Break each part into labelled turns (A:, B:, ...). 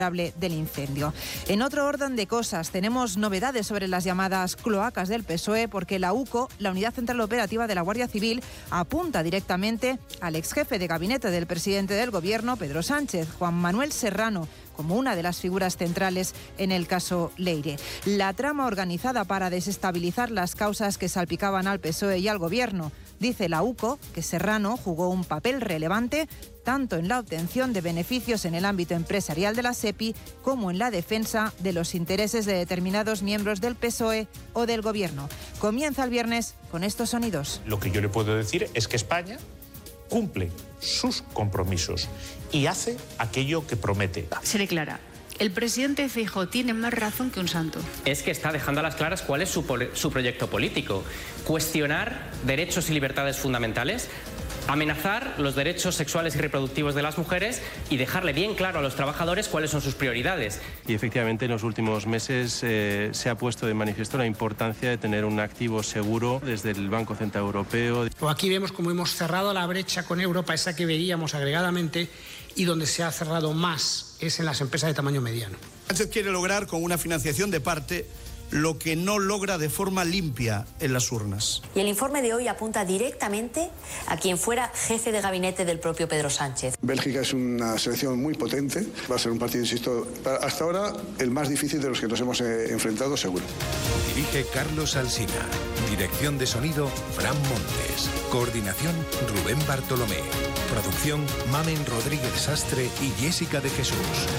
A: del incendio. En otro orden de cosas, tenemos novedades sobre las llamadas cloacas del PSOE porque la UCO, la Unidad Central Operativa de la Guardia Civil, apunta directamente al exjefe de gabinete del presidente del Gobierno, Pedro Sánchez, Juan Manuel Serrano, como una de las figuras centrales en el caso Leire. La trama organizada para desestabilizar las causas que salpicaban al PSOE y al Gobierno. Dice la UCO que Serrano jugó un papel relevante tanto en la obtención de beneficios en el ámbito empresarial de la SEPI como en la defensa de los intereses de determinados miembros del PSOE o del Gobierno. Comienza el viernes con estos sonidos.
B: Lo que yo le puedo decir es que España cumple sus compromisos y hace aquello que promete.
C: Se declara. El presidente Feijóo tiene más razón que un santo.
D: Es que está dejando a las claras cuál es su proyecto político. Cuestionar derechos y libertades fundamentales, amenazar los derechos sexuales y reproductivos de las mujeres y dejarle bien claro a los trabajadores cuáles son sus prioridades.
E: Y efectivamente en los últimos meses se ha puesto de manifiesto la importancia de tener un activo seguro desde el Banco Central Europeo.
F: Aquí vemos cómo hemos cerrado la brecha con Europa, esa que veíamos agregadamente, y donde se ha cerrado más es en las empresas de tamaño mediano.
G: Sánchez quiere lograr con una financiación de parte lo que no logra de forma limpia en las urnas.
H: Y el informe de hoy apunta directamente a quien fuera jefe de gabinete del propio Pedro Sánchez.
I: Bélgica es una selección muy potente, va a ser un partido, insisto, hasta ahora el más difícil de los que nos hemos enfrentado, seguro.
J: Dirige Carlos Alsina, dirección de sonido Fran Montes, coordinación Rubén Bartolomé, producción Mamen Rodríguez Sastre y Jessica de Jesús.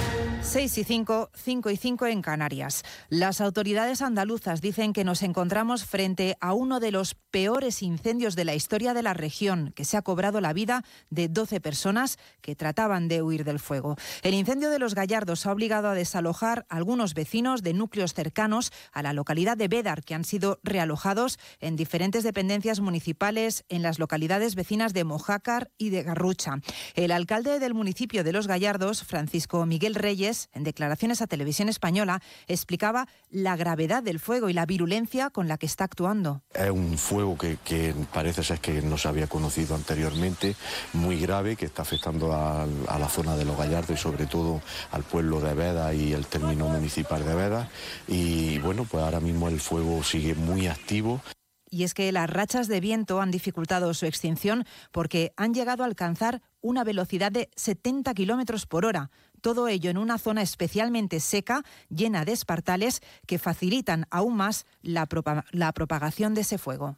A: 6:05, 5:05 en Canarias. Las autoridades andaluzas dicen que nos encontramos frente a uno de los peores incendios de la historia de la región, que se ha cobrado la vida de 12 personas que trataban de huir del fuego. El incendio de Los Gallardos ha obligado a desalojar a algunos vecinos de núcleos cercanos a la localidad de Bédar, que han sido realojados en diferentes dependencias municipales en las localidades vecinas de Mojácar y de Garrucha. El alcalde del municipio de Los Gallardos, Francisco Miguel Reyes, en declaraciones a Televisión Española, explicaba la gravedad del fuego y la virulencia con la que está actuando.
K: Es un fuego que parece ser que no se había conocido anteriormente, muy grave, que está afectando a la zona de Los Gallardos y sobre todo al pueblo de Bédar y el término municipal de Bédar. Y bueno, pues ahora mismo el fuego sigue muy activo.
A: Y es que las rachas de viento han dificultado su extinción porque han llegado a alcanzar una velocidad de 70 kilómetros por hora. Todo ello en una zona especialmente seca, llena de espartales, que facilitan aún más la propagación de ese fuego.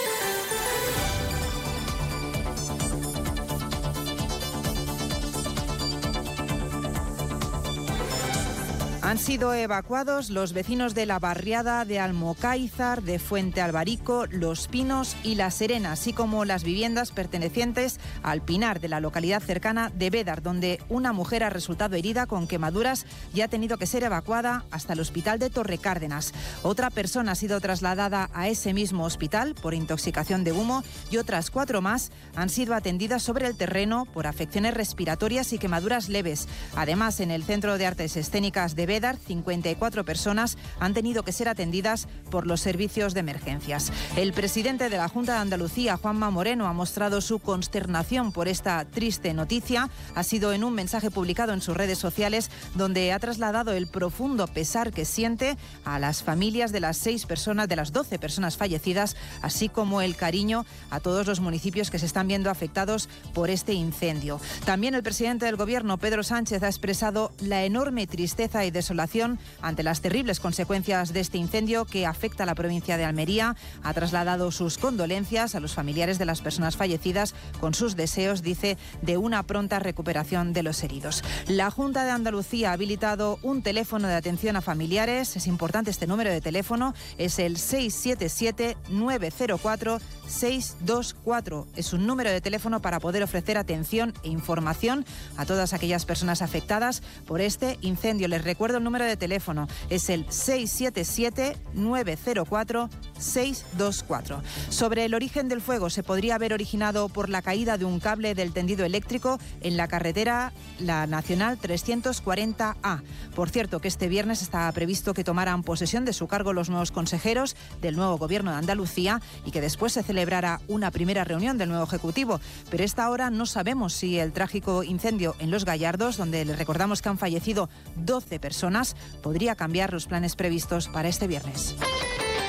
A: Han sido evacuados los vecinos de la barriada de Almocáizar, de Fuente Albarico, Los Pinos y La Serena, así como las viviendas pertenecientes al Pinar de la localidad cercana de Bédar, donde una mujer ha resultado herida con quemaduras y ha tenido que ser evacuada hasta el hospital de Torrecárdenas. Otra persona ha sido trasladada a ese mismo hospital por intoxicación de humo y otras 4 más han sido atendidas sobre el terreno por afecciones respiratorias y quemaduras leves. Además, en el Centro de Artes Escénicas de Bédar, 54 personas han tenido que ser atendidas por los servicios de emergencias. El presidente de la Junta de Andalucía, Juanma Moreno, ha mostrado su consternación por esta triste noticia. Ha sido en un mensaje publicado en sus redes sociales donde ha trasladado el profundo pesar que siente a las familias de las 12 personas fallecidas, así como el cariño a todos los municipios que se están viendo afectados por este incendio. También el presidente del Gobierno, Pedro Sánchez, ha expresado la enorme tristeza y desolación ante las terribles consecuencias de este incendio que afecta a la provincia de Almería. Ha trasladado sus condolencias a los familiares de las personas fallecidas con sus deseos, dice, de una pronta recuperación de los heridos. La Junta de Andalucía ha habilitado un teléfono de atención a familiares. Es importante este número de teléfono, es el 677-904-624. Es un número de teléfono para poder ofrecer atención e información a todas aquellas personas afectadas por este incendio. Les recuerdo recuerdo el número de teléfono, es el 677-904-624. Sobre el origen del fuego, se podría haber originado por la caída de un cable del tendido eléctrico en la carretera la Nacional 340A. Por cierto, que este viernes estaba previsto que tomaran posesión de su cargo los nuevos consejeros del nuevo Gobierno de Andalucía y que después se celebrara una primera reunión del nuevo Ejecutivo. Pero a esta hora no sabemos si el trágico incendio en Los Gallardos, donde les recordamos que han fallecido 12 personas, podría cambiar los planes previstos para este viernes.